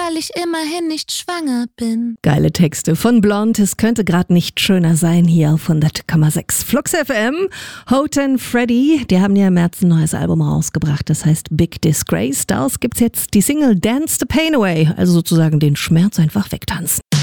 weil ich immerhin nicht schwanger bin. Geile Texte von Blond. Es könnte gerade nicht schöner sein hier auf 100,6 Flux FM. Hot and Freddy, die haben ja im März ein neues Album rausgebracht. Das heißt Big Disgrace. Daraus gibt's jetzt die Single Dance the Pain Away. Also sozusagen den Schmerz einfach wegtanzen.